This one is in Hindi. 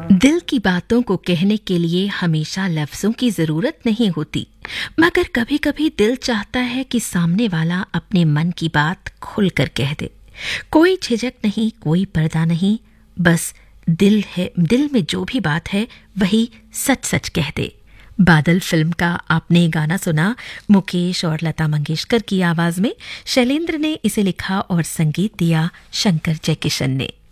दिल की बातों को कहने के लिए हमेशा लफ्जों की जरूरत नहीं होती, मगर कभी-कभी दिल चाहता है कि सामने वाला अपने मन की बात खुलकर कह दे। कोई झिझक नहीं, कोई पर्दा नहीं, बस दिल है, दिल में जो भी बात है वही सच सच कह दे। बादल फिल्म का आपने गाना सुना मुकेश और लता मंगेशकर की आवाज में। शैलेंद्र ने इसे लिखा और संगीत दिया शंकर जयकिशन ने।